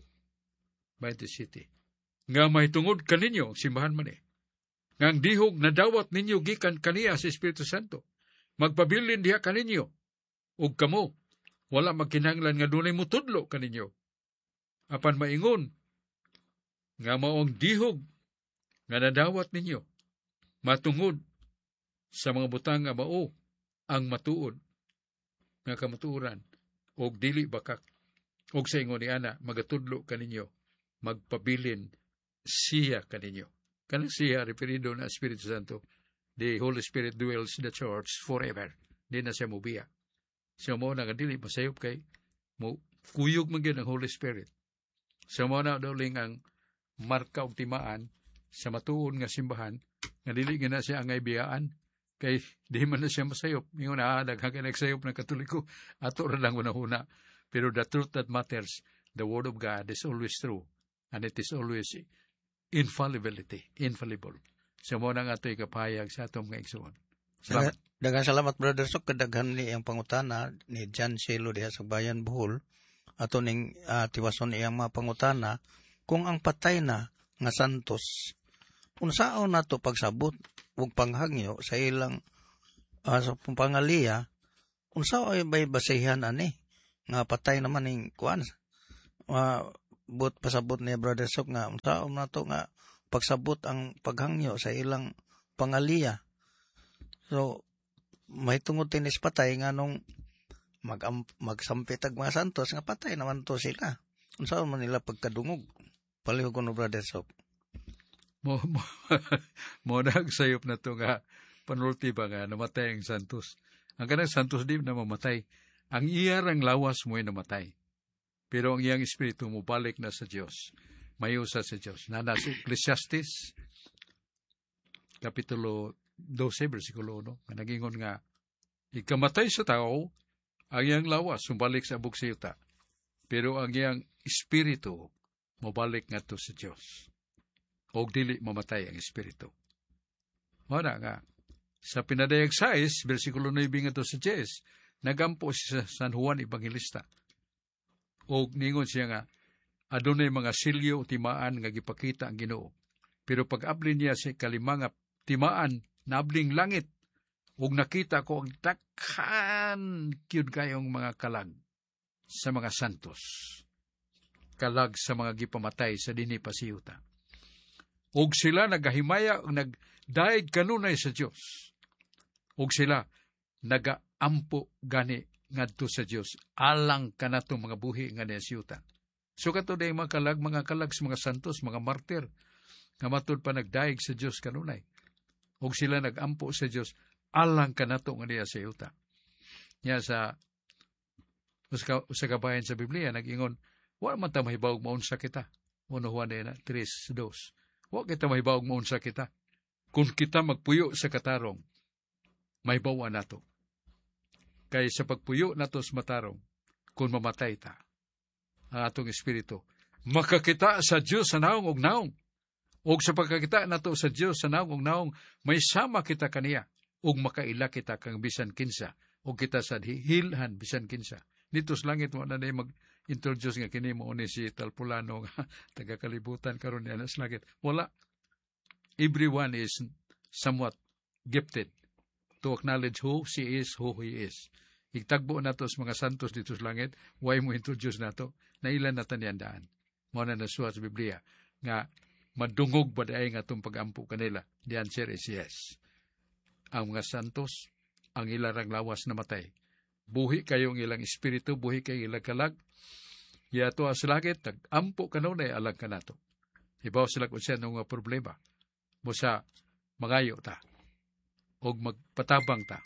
Nga may tungod kaninyo, simbahan man nga ang dihog na dawat ninyo gikan kaniya sa Espiritu Santo. Magpabilin diha kaninyo, ug kamo, wala magkinahanglan nga dunay mutudlo kaninyo. Apan maingon, nga maong dihog nga nadawat ninyo, matungod sa mga butang nga mao ang matuod, nga kamatuoran, ug dili bakak. Ug sa ingon ni ana, magatudlo kaninyo, magpabilin siya kaninyo. Kanang siya, referido na Espiritu Santo. The Holy Spirit dwells in the church forever. Di na siya mubiya. So mo na dili masayop kay mo kuyog man gyud ang Holy Spirit. So mo na daling ang marka og timaan sa matuon nga simbahan nga dili gina siya ang biyaan kay di man na siya masayop. Ingon na daghang nagsayop ng Katoliko ato ra lang una. Pero the truth that matters, the Word of God is always true and it is always infallible. So mo nang ato'y kapayag sa atong mga igsoon. Salamat. Daghang salamat, Brother Sok. Kadaghan ni ang pangutana ni John Selo diha sa Bayan Bohol. Ato ning tiwason iyang mga pangutana, kung ang patay na nga santos, unsaon nato pagsabot ug panghangyo sa ilang sa pangaliya, unsaon ay bay basehan ani nga patay naman ning kuan pasabot ni Brother Sok nga unsaon na to nga pagsabot ang paghangyo sa ilang pangaliya. So may tungod tinis patay nga nung magsampit ang mga santos nga patay naman to sila. Unsaon man nila pagkadungog? Palihog ko no Brother Sok. Mo nagsayop na to nga panulti ba nga namatay ang santos. Ang kanang santos di na mamatay. Ang iyarang lawas mo'y namatay. Pero ang iyang espiritu mo balik na sa Diyos. Mayusa sa Diyos. Nana sa Ecclesiastes, Kapitulo 12, versikulo 1, nagingon nga, ikamatay sa tao, ang iyang lawas, sumbalik sa buksiyuta. Pero ang iyang espiritu, mabalik nga to sa Diyos. O dili mamatay ang espiritu. Wala nga, sa pinadayag 6, versikulo 9 nga to sa 10, nagampo siya sa San Juan Evangelista. O ningon siya nga, adunay mga silyo o timaan nga gipakita ang Ginoo. Pero pag-abli niya sa kalimang timaan, nabling langit, ug nakita ko ang takhan kyud kayong mga kalag sa mga santos. Kalag sa mga gipamatay sa dinhi pasiyuta. Ug sila nagahimaya ug nagdaig kanunay sa Dios. Ug sila nagaampo gani ngadto sa Dios alang kanato mga buhi nga nasiyuta. So kato day mga kalag sa mga santos, mga martir nga matud pa nagdaig sa Dios kanunay. Ug sila nagampo sa Dios alang kanato nga niya siyuta. Nya sa kabayan sa Biblia nagingon, wa man ta mahibaw maunsa kita. 1 Juan 3:2. Wa kita mahibaw maunsa kita. Kung kita magpuyo sa katarong, mahibawan nato. Kay sa pagpuyo nato sa matarong, kung mamatay ta, ang atong espiritu, makakita sa Diyos sa naong og naong. O sa pagkakita nato sa Diyos sa naong og naong, may sama kita kaniya, og makaila kita kang bisan kinsa, o kita sa hilhan bisan kinsa. Dito sa langit mo na mag-introduce nga kini mo ni si Talpulano nga taga-kalibutan karon niya sa langit. Wala. Everyone is somewhat gifted to acknowledge who she is, who he is. Igtagbo na to sa mga santos dito sa langit, why mo introduce na to, na ilan na taniandaan. Muna na suwa sa Biblia, nga madungog ba daay nga itong pag-ampo kanila? The answer is yes. Ang mga santos, ang ilarang lawas na matay. Buhi kayong ilang espiritu, buhi kayong ilang kalag. Yato sa langit, tag-ampo kanunay alang kanato. Ibaw sila kung siya nga problema. Musa, mangayo ta. O magpatabang ta.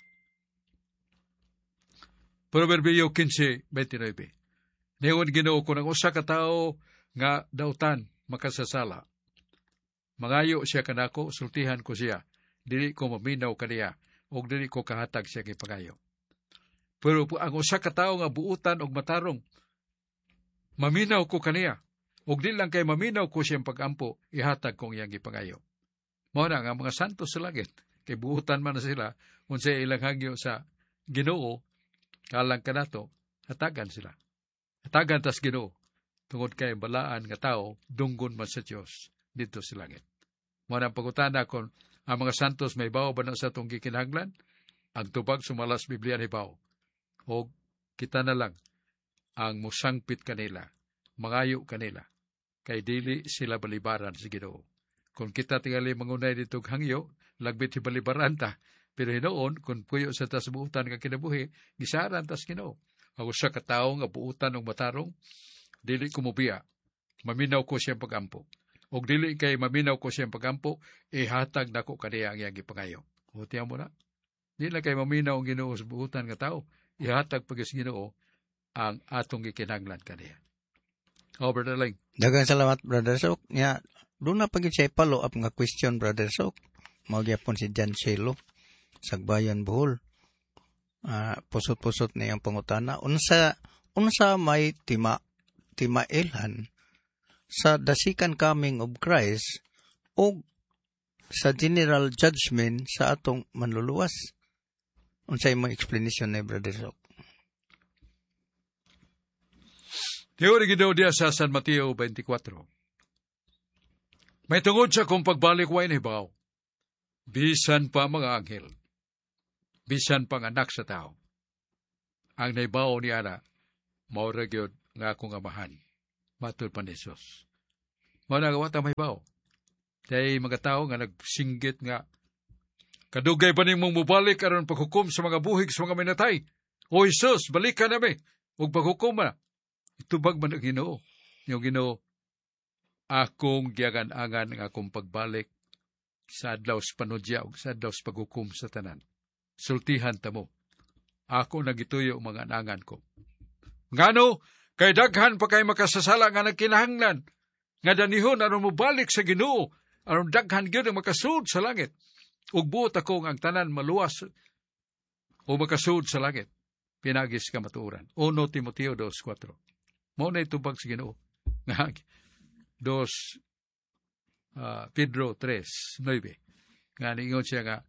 Proverbio 15:29. Neon Ginoo ko ng usa ka tawo nga dautan makasasala. Mangayo siya kanako, sultihan ko siya. Dili ko maminaw kaniya, og dili ko kahatag siya kay pagayo. Pero ang usa ka tawo nga buutan og matarong, maminaw ko kaniya, og dili lang kay maminaw ko siyang pag-ampo, ihatag kong iyang gipagayo. Mao na nga mga santos sa langit, kay buutan man na sila, unsay ilang hagyo sa Ginoo, kalang kanato, hatagan sila. Hatagan tas Ginoo, tungod kay balaan nga tao, dunggon man sa Dios dito sa langit. Mao na pagutana kon ang mga santos may bawo ba na sa itong gikinahanglan? Ang tubag sumalas Biblia ni bawo. O kita na lang ang musangpit kanila, mangayo kanila, kay dili sila balibaran sa Ginoo. Kung kita tingali mangunay dito hangyo, lagbit si balibaran ta, pero hinoon, kung puyo sa tasbuutan nga kinabuhi, gisaran tas Ginoo. Ako sa katao nga buutan ng matarong, dili ko mubiya, maminaw ko siyang pag-ampo. O dili kay maminaw ko siyang pag-ampo, ihatag na ko kaniya ang iyang ipangayo. O tiyan mo na, dili kay maminaw ang Ginoo sa buutan nga tao, ihatag pagis Ginoo ang atong gikinahanglan kaniya. O, Brother Ling. Daghang salamat, Brother Sok. Nya, doon na pagin siya follow-up nga question, Brother Sok. Magyapon si Jan Selo, Sagbayan, Bohol. Pusot-pusot na yung pangutana. Unsa may timailhan sa dasikan coming of Christ o sa general judgment sa atong manluluwas. Unsay mo explanation na, Brother Sok? Teori Ginoo diya sa San Mateo 24. May tungod sa kung pagbalik way ni baw, bisan pa mga anghel, bisan pang anak sa tao, ang naibaw ni ana, maura gyud nga akong amahan, Matod pa ni Jesus. Mao na gawa ta mahibaw. Kay mga tao nga nagsinggit nga kadugay pa nimong mubalik aron paghukom sa mga buhig sa mga minatay. O Jesus, balikan nami ug paghukom na. Itubag man ang Ginoo. Yung Ginoo, akong giagan-angan ang akong pagbalik sa adlaw sa panudya ug sa adlaw sa paghukom sa tanan. Sultihan ta mo. Ako nagituyo mga anangan ko. Ngano, kay daghan pa kay makasasala nga nagkinahanglan. Nga danihon aron mobalik sa Ginoo, aron daghan gyud ang makasud sa langit. Ug buot ako ang tanan maluwas o makasud sa langit. Pinagis ka matuuran. 1 Timoteo 2:4. Mao na itubag sa Ginoo. Nga 2 Pedro 3:9. Nga niingon siya nga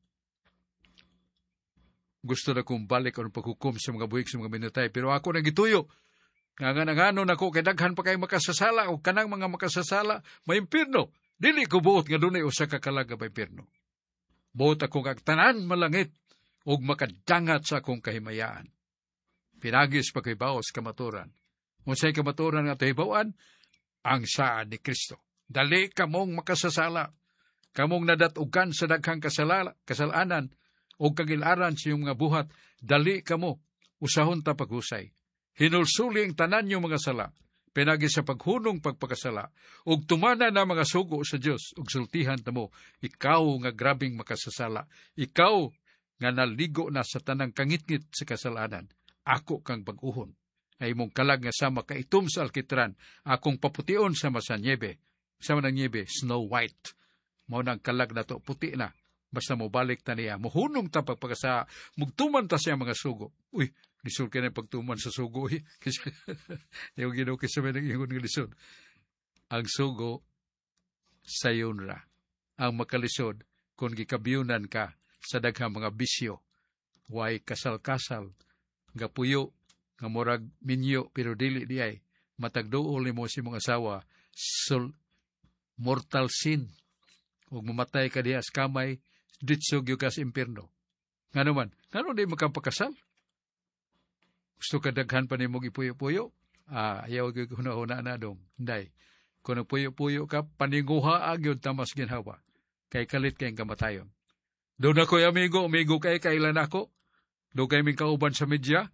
gusto na kong balik aron paghukom sa mga buhig sa mga minatay, pero ako nagituyo. Nga nangano nako kay daghan pa kay makasasala o kanang mga makasasala maimpirno. Dili ko buot nga dunay usa ka kalag nga maimpirno. Buot ako kag tanan malangit ug makadangat sa akong kahimayaan. Pinagis pa kay baos kamaturan. Unsay kamaturan nga tahibawan? Ang saan ni Kristo. Dali kamong makasasala. Kamong nadatugan sa daghang kasalanan o kagilaran sa iyong mga buhat. Dali kamo. Usahon ta paghusay. Hinulsuli ang tanan yung mga sala. Pinagi sa paghunong pagpakasala. Ug tumana na mga sugo sa Dios. Ug sultihan ta mo. Ikaw nga grabing makasasala. Ikaw nga naligo na sa tanang kangitngit sa kasalanan. Ako kang pag-uhon. Ay mong kalag nga sama kaitom sa alkitran. Akong papution sama sa niebe. Sama ng niebe, snow white. Mao nang kalag na to, puti na. Basta mo balik ta niya. Muhunong ta pagpakasa. Mugtuman ta siya mga sugo. Uy, lisod ka na pagtuman sa sugo. Yung ginukisabay ng ingon ng lisod. Ang sugo, sayon ra. Ang makalisod, kung gikabiyunan ka sa daghang mga bisyo. Way kasal-kasal. Nga puyo, nga morag minyo, pero dili di ay. Matagdool ni mo si mga asawa. Mortal sin. Ug mamatay ka diya sa kamay, ditsog yung ka sa impyerno. Nga naman, nga di makapakasal? Gusto ka daghan pa ni mong ipuyo-puyo? Ayaw yung hunahuna na dong. Hindi. Kung nagpuyo-puyo ka, paninguha agyon tamas ginhawa. Kay kalit kayong kamatayon. Doon ako'y amigo kay kailan ako. Doon kayo ming kauban sa media.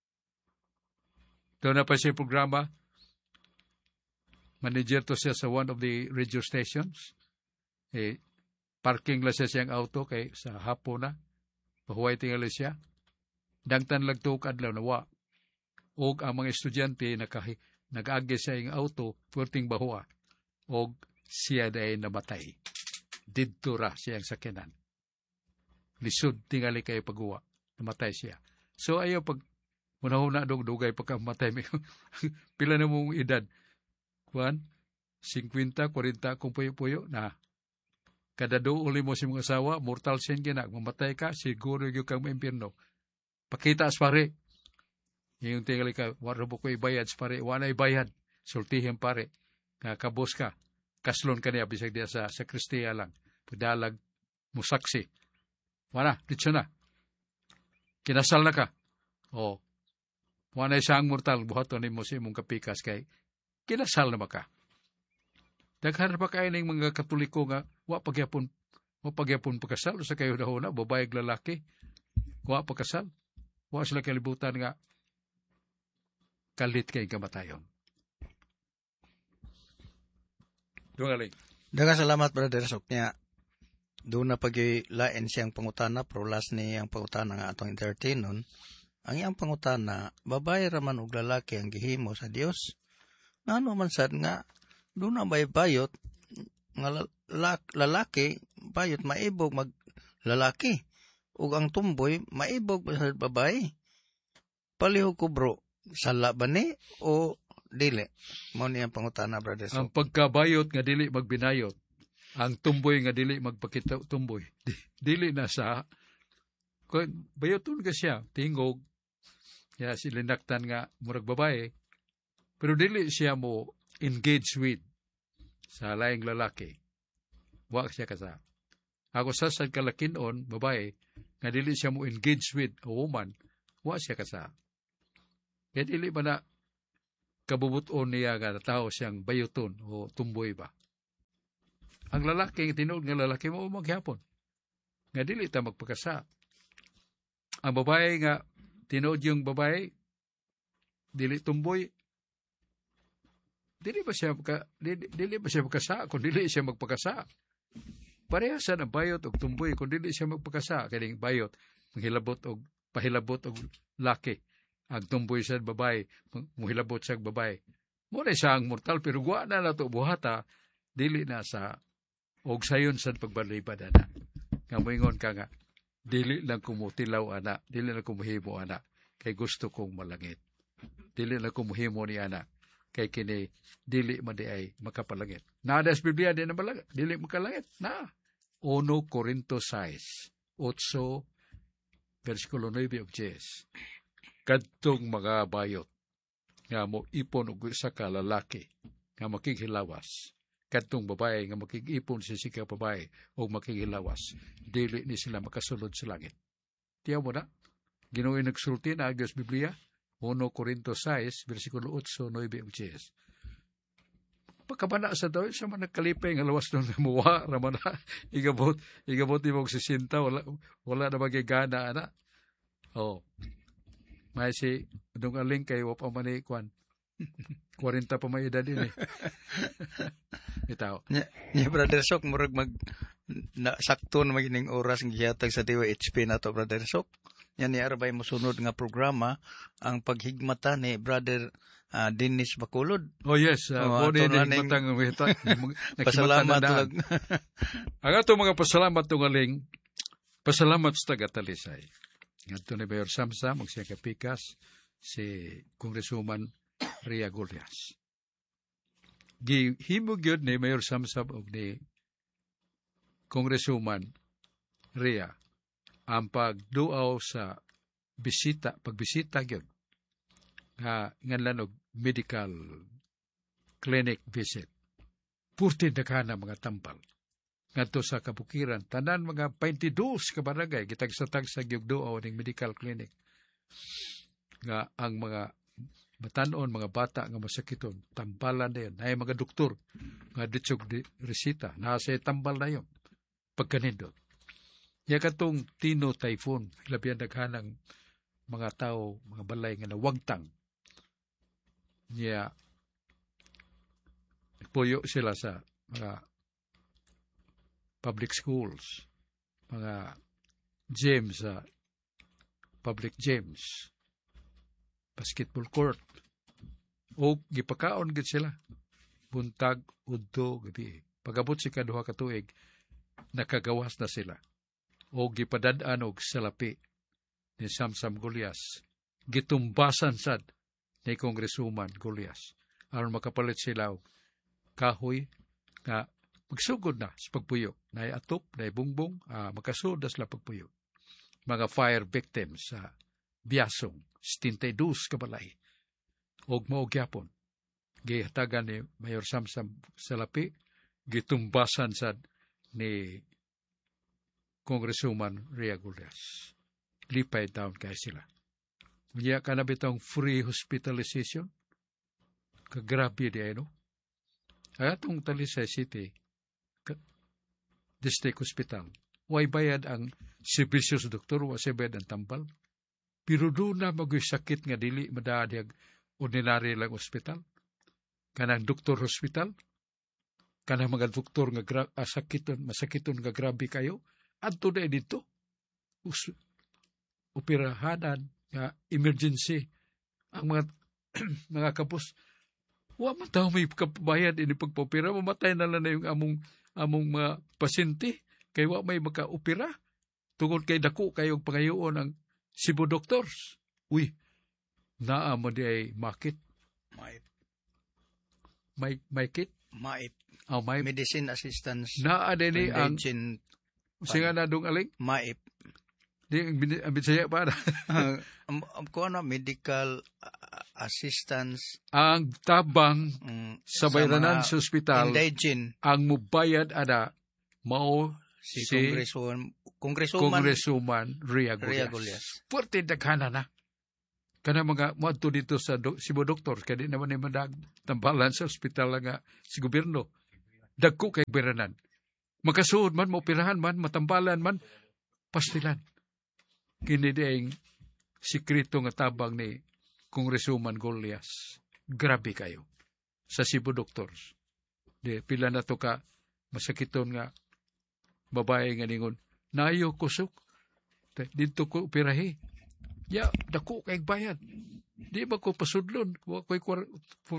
Doon na pa siya programa. Manager to siya sa one of the radio stations. Parking lang siya siyang auto kay sa hapon na. Pahuway tingali siya. Dangtan lagtok adlaw na wa. Og ang mga estudyante nag-agi sa iyang auto puwerting bahuwa. Og siya day namatay. Didto ra siyang sakinan. Lisod tingali kay paghuwa. Namatay siya. So ayaw pag munahuna dugay pagkamatay. Pila na mong edad? Juan? 50, 40 kung puyo-puyo na. Kada doon mo si mga asawa, mortal sin gina, mamatay ka, siguro yung kang maimpirno. Pakita as pare. Yung tingali ka, wala mo ko ibayad as pare, wala ibayad. Sultihin pare. Kabos ka. Kaslon ka niya, bisag diya sa Kristiya lang. Padalag, musaksi. Wala, dito na. Kinasal na ka. O, wala isang mortal, buhaton mo si mong kapikas kay kinasal na ba ka? Daghan pa kayo ng mga Katoliko nga, wa pagyapon pagkasal, sa kayo na babae lalaki, wa pagkasal, wa sila kalibutan nga, kalit kay kamatayon. Dungaling. Daghang salamat, Brother Sok niya. Doon na pag-lain siyang pangutana, pero last niya ang pangutana nga atong entertain nun. Ang iyang pangutana, babae raman og lalaki ang gihimo sa Dios. Ano man sad nga, doon na bayot nga lalaki, bayot maibog mag lalaki. Ug ang tumboy, maibog sa babae. Palihog ko bro, sala ba ni o dili? Mao ni ang pangutana, Brother Sok. Ang pagkabayot nga dili magbinayot. Ang tumboy nga dili magpakita tumboy. Dili na sa kung bayoton ka siya, tingog, ya silinaktan nga murag babae, pero dili siya mo engage with sa laing lalaki. Wa siya kasa. Ako sasad kalakinon, babae, nga dili siya mo engage with a woman, wa siya kasa. Kaya dili ba na kabubuton niya nga tao siyang bayuton o tumboy ba. Ang lalaki, tinuod nga lalaki mo maghapon. Nga dili ta magpakasa. Ang babae nga, tinuod yung babae, dili tumboy, dili ba siya magkasa, kung dili siya magpakasa. Parehasan ang bayot o tumboy, kung dili siya magpakasa, kaning bayot, pahilabot og laki. Ang tumboy sa babae, muhilabot sa babae. Muna siya ang mortal, pero guwa na nato buhata, dili na sa, og sayon sa pagbalibad, ana. Nga moingon ka nga, dili lang kumutilaw, ana, dili lang kumuhimo, ana, kay gusto kong malangit. Dili lang kumuhimo ni ana, kay kini, dili man di ay makapalangit. Nada sa Biblia, di na malangit, dili makalangit, na. 1 Corinto 6, 8, versikulo 9 of 10. Kadtong mga bayot, nga mo ipon og isa ka lalaki, nga makighilawas. Kadtong babae, nga makig-ipon sa sika babae, o makighilawas. Dili ni sila makasulod sa langit. Tiyaw mo na, Ginoo'y nagsulti na agos Biblia, 1 Corinto 6, versikulo 8, 9 of 10. Pagkabana sa daw, sa man nagkalipay, nga lawas nung namuha, raman na, igabot ni mong sisinta, wala na magigana, ana. May si Dong Aling kay wapa man ni kwan. 40 pa may edad din eh. Itaw. Nya Brother Sok murag sakto na magining oras ng gihatag sa DWHP nato Brother Sok. Nya ni arbay mosunod nga programa ang paghigmata ni Brother Dennis Bacolod. Oh yes, body higmatang pasalamat lang. Ang ato mga pasalamat Dong Aling. Pasalamat sa taga-Talisay. Ngadto ni Mayor Samsam, og siya kapikas, si Congresswoman Rhea Golias. Gihimo gyud ni Mayor Samsam og ni Congresswoman Rhea ang pagduaw sa pagbisita gyud nga nganlan og medical clinic visit. Purti dakana mga tambal. Ngadto sa kabukiran, tanan mga 22 ka barangay, gitagsatag sa gyugduaw ning medical clinic. Nga ang mga batanon, mga bata nga masakiton, tambalan na yun. Ay mga doktor, nga ditsog resita, nasa tambal na yun. Pagkanindot. Nga katong Tino Typhoon, labihan naghanang mga tao, mga balay nga nawagtang. Nga puyo sila sa mga public schools, mga gyms, public gyms, basketball court, o gipakaon gid sila. Buntag, udto, gabi. Pagabot si kaduha ka tuig, nakagawas na sila. O gipadad-an og salapi ni Samsam Golias. Gitumbasan sad ni Congresswoman Golias. Aron makapalit sila og kahoy nga magsugod na sa pagpuyo. Nay atop, nay bungbong, makasud na sila pagpuyo. Mga fire victims sa Biasong, 72 kabalay. Og mao gyapon. Gihatagan ni Mayor Samsam Salapi, gitumbasan sad ni Congresswoman Rhea Golias. Lipay taon kay sila. Unya ka na bitong free hospitalization? Kagrabe di ay no? Atong Talisay City, District Hospital. Way bayad ang serbisyo sa doktor, way bayad ang tambal. Pero doon na mag-sakit nga dili madadig ordinary lang hospital. Kanang doktor hospital. Kanang mga doktor nga masakiton nga grabe kayo. Adto na dito. Operahanan nga emergency. Ang mga mga kapos. Wa man tayo may kabayad ini pagpopera. Mamatay na lang na yung among mga pasyente, kay wa may maka-opera, tungod kay dako kayong pangayoon ang Cebu Doctors. Uy, naa mo di ay makit. Maikit? Maip. Maip. Medicine assistance. Naa din ang singa na Dong Aling? Maip. Di ang Bisaya pa na. Kung ano, medical assistance. Ang tabang sa bayranan sa ospital, ang mubayad ada mao si Congresswoman Rhea Golias. Puwerte daghana na. Kana mga muadto dito sa Cebu doktor, kaya di naman ni madag tambalan sa ospital nga si gobyerno. Dagko kay beranan. Makasuod man, maoperahan man, matambalan man, pastilan. Kini diayng sikreto nga tabang ni Congresswoman Golias. Grabe kayo. Sa Cebu Doctors. Di, pila na to ka, masakiton nga, babae nga ningon, nayo kusok, dito ko operahe. Ya, dako kay bayad. Di ba ko pasudlon? Wa ko'y